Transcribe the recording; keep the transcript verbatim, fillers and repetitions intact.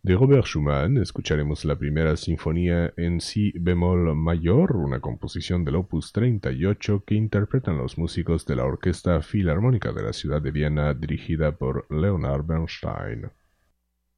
De Robert Schumann escucharemos la primera sinfonía en si bemol mayor, una composición del opus treinta y ocho que interpretan los músicos de la Orquesta Filarmónica de la ciudad de Viena dirigida por Leonard Bernstein.